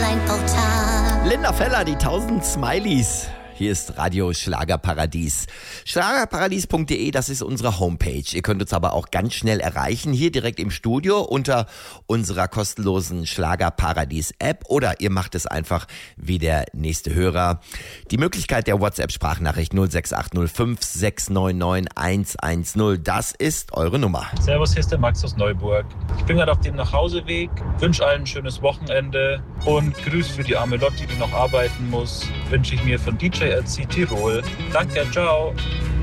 Online-Portal. Linda Feller, die 1000 Smileys. Hier ist Radio Schlagerparadies. Schlagerparadies.de, das ist unsere Homepage. Ihr könnt uns aber auch ganz schnell erreichen, hier direkt im Studio unter unserer kostenlosen Schlagerparadies-App oder ihr macht es einfach wie der nächste Hörer. Die Möglichkeit der WhatsApp-Sprachnachricht 06805 699 110, das ist eure Nummer. Servus, hier ist der Max aus Neuburg. Ich bin gerade auf dem Nachhauseweg, wünsche allen ein schönes Wochenende und Grüß für die arme Lotti, die noch arbeiten muss, wünsche ich mir von DJ LC Tirol. Danke, ciao.